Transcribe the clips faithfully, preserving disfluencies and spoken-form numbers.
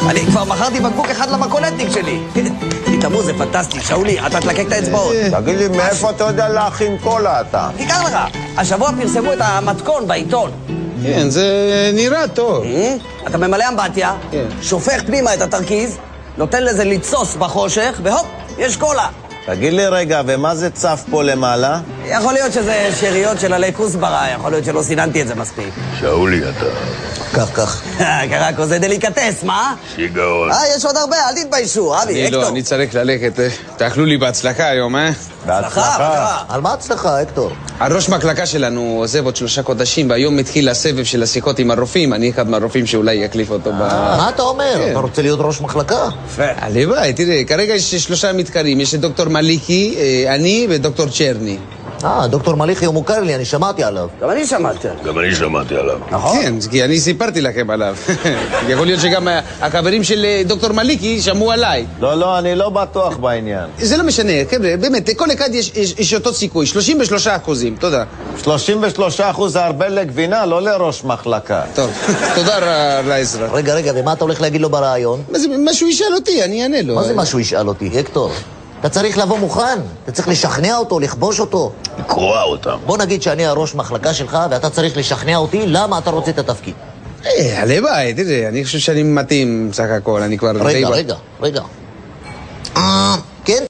אני כבר מכרתי בקבוק אחד למקולטניק שלי. תתאמו, זה פנטסטי. שאולי, אתה תלקק את האצבעות. תגיד לי, מאיפה אתה יודע להכין קולה אתה? תיקח לך. השבוע פרסמו את המתכון בעיתון. כן, זה נראה טוב. אתה ממלא אמבטיה, שופך פנימה את התרכיז, נותן לזה לצוס בחושך, והופ, יש קולה. תגיד לי רגע, ומה זה צף פה למעלה? יכול להיות שזה שאריות של עלי כוסברה, יכול להיות שלא סיננתי את זה מספיק. שאולי אתה. כך, כך. קרקו, זה דליקטס, מה? שיגעון. אה, יש עוד הרבה, אל תתביישו, אבי, אני לא, אקטור. אני צריך ללכת. תאכלו לי בהצלחה היום, אה? בהצלחה. על מה הצלחה, אקטור? הראש מחלקה שלנו עוזב עוד שלושה חודשים, והיום מתחיל הסבב של השיחות עם הרופאים. אני אחד מהרופאים שאולי יקליף אותו ב... מה אתה אומר? אתה רוצה להיות ראש מחלקה? הלוואי, תראה, כרגע יש שלושה מתקרים. יש את דוקטור מליקי, אני ודוקטור צ'רני. אה, דוקטור מליחי הוא מוכר לי, אני שמעתי עליו. גם אני שמעתי. גם אני שמעתי עליו. נכון? כן, כי אני סיפרתי לכם עליו. יכול להיות שגם החברים של דוקטור מליקי שמעו עליי. לא, לא, אני לא בטוח בעניין. זה לא משנה, חבר'ה, באמת, כל אחד יש, יש, יש אותו סיכוי, שלושים ושלושה אחוזים, תודה. שלושים ושלושה אחוז זה הרבה לגבינה, לא לראש מחלקה. טוב, תודה על העזרה. רגע, רגע, ומה אתה הולך להגיד לו ברעיון? מה זה, משהו ישאל אותי, אני אענה לו. מה זה משהו ישאל אותי, אקטור? אתה צריך לבוא מוכן, אתה צריך לשכנע אותו, לכבוש אותו. לקרוע אותם. בוא נגיד שאני הראש מחלקה שלך, ואתה צריך לשכנע אותי למה אתה רוצה את התפקיד. אה, הלוואי, תראה, אני חושב שאני מתאים סך הכל, אני כבר... רגע, רגע, רגע. אה, כן?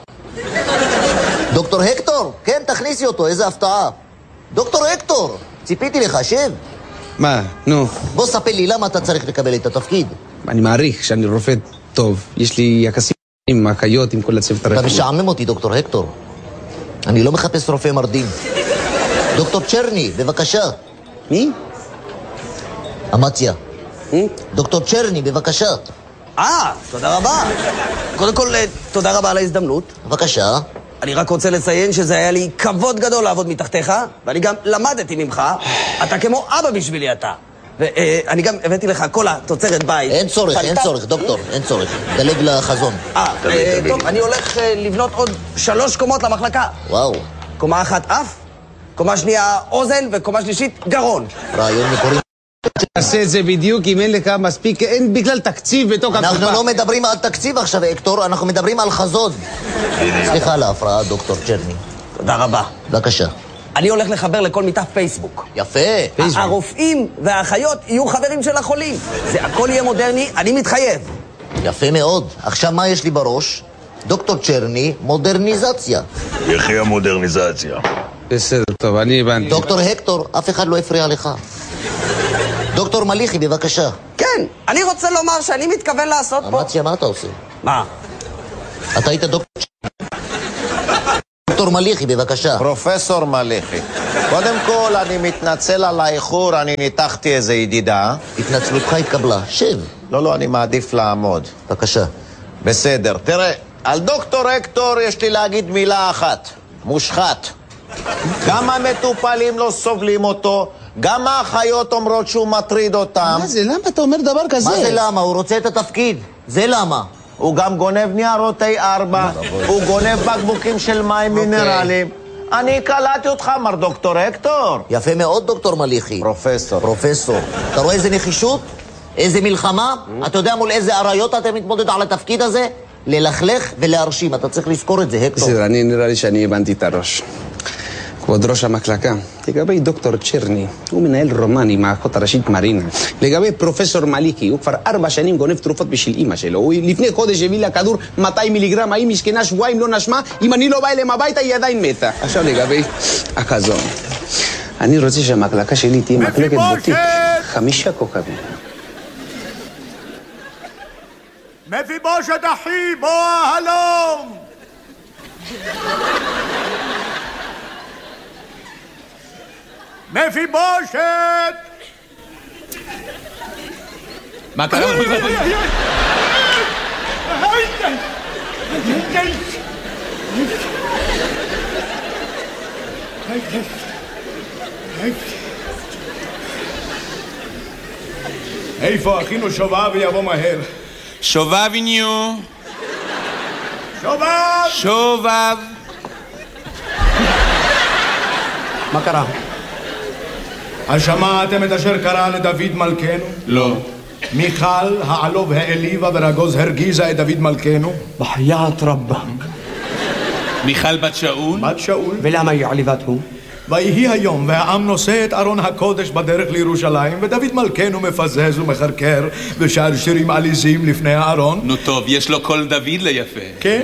דוקטור הקטור, כן, תכניסי אותו, איזה הפתעה. דוקטור הקטור, ציפיתי לך, שב. מה, נו. בוא ספר לי למה אתה צריך לקבל את התפקיד. אני מעריך שאני רופא טוב, יש לי יחסים עם האחיות, עם כל הצוות הרפואי. אתה משעמם אותי, דוקטור הקטור. אני לא מחפש רופא מרדים. דוקטור צ'רני, בבקשה. מי? אמציה. דוקטור צ'רני, בבקשה. אה, תודה רבה. קודם כל, תודה רבה על ההזדמנות. בבקשה. אני רק רוצה לציין שזה היה לי כבוד גדול לעבוד מתחתיך, ואני גם למדתי ממך. אתה כמו אבא בשבילי אתה. ואני גם הבאתי לך קולה, תוצרת בית. אין צורך, אין צורך, דוקטור, אין צורך. דלג לחזון. אה, טוב, אני הולך לבנות עוד שלוש קומות למחלקה. וואו. קומה אחת אף, קומה שנייה אוזן, וקומה שלישית גרון. רעיון מקורי. תעשה את זה בדיוק אם אין לך מספיק, אין בכלל תקציב בתוך הקופה. אנחנו לא מדברים על תקציב עכשיו, אקטור, אנחנו מדברים על חזון. סליחה על ההפרעה, דוקטור צ'רני. תודה רבה. בבקשה. אני הולך לחבר לכל מיטה פייסבוק. יפה. פייסבוק. הרופאים והאחיות יהיו חברים של החולים. זה הכל יהיה מודרני, אני מתחייב. יפה מאוד. עכשיו מה יש לי בראש? דוקטור צ'רני, מודרניזציה. יחי המודרניזציה. בסדר, טוב, אני הבנתי. דוקטור הקטור, אף אחד לא הפריע לך. דוקטור מליחי, בבקשה. כן, אני רוצה לומר שאני מתכוון לעשות פה... אמציה, מה אתה עושה? מה? אתה היית דוקטור... דוקטור מליחי, בבקשה. פרופסור מליחי. קודם כל, אני מתנצל על האיחור, אני ניתחתי איזה ידידה. התנצלותך התקבלה. שב. לא, לא, אני מעדיף לעמוד. בבקשה. בסדר. תראה, על דוקטור הקטור יש לי להגיד מילה אחת. מושחת. גם המטופלים לא סובלים אותו, גם האחיות אומרות שהוא מטריד אותם. מה זה? למה אתה אומר דבר כזה? מה זה למה? הוא רוצה את התפקיד. זה למה? הוא גם גונב ניירות איי ארבע, הוא גונב בקבוקים של מים מינרלים. אני קלטתי אותך, מר דוקטור הקטור. יפה מאוד, דוקטור מליחי. פרופסור. פרופסור. אתה רואה איזה נחישות? איזה מלחמה? אתה יודע מול איזה עריות אתה מתמודד על התפקיד הזה? ללכלך ולהרשים. אתה צריך לזכור את זה, הקטור. בסדר, אני נראה לי שאני הבנתי את הראש. כבוד ראש המחלקה, לגבי דוקטור צ'רני, הוא מנהל רומן עם האחות הראשית מרינה. לגבי פרופסור מליקי, הוא כבר ארבע שנים גונב תרופות בשביל אמא שלו. הוא לפני חודש הביא לה כדור מאתיים מיליגרם, האם משכנה שבועיים לא נשמה, אם אני לא בא אליהם הביתה היא עדיין מתה. עכשיו לגבי החזון. אני רוצה שהמחלקה שלי תהיה מחלקת בוטיק, חמישה כוכבים. מפיבושת אחי, בוא הלום! מפיבושת! מה קרה? איפה אחינו שובב ויבוא מהר? שובב איניו. שובב! שובב. מה קרה? השמעתם את אשר קרה לדוד מלכנו? לא. מיכל העלוב העליבה ורגוז הרגיזה את דוד מלכנו. בחיית רבה. מיכל בת שאול? בת שאול. ולמה היא עליבת הוא? ויהי היום והעם נושא את ארון הקודש בדרך לירושלים, ודוד מלכנו מפזז ומחרקר ושר שירים עליזים לפני הארון. נו טוב, יש לו קול דוד ליפה. כן.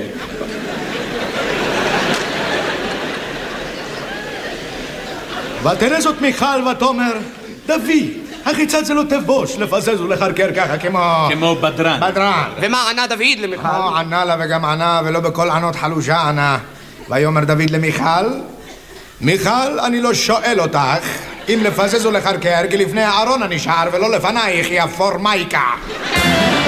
ותראה זאת מיכל ותאמר, דוד, החיצת זה לא תבוש, לפזז ולחרקר ככה כמו... כמו בדרן. בדרן. ומה ענה דוד למיכל? כמו ענה לה וגם ענה, ולא בכל ענות חלושה ענה. ויאמר דוד למיכל, מיכל, אני לא שואל אותך אם לפזז ולחרקר, כי לפני הארון אני שר ולא לפנייך, יא פורמייקה.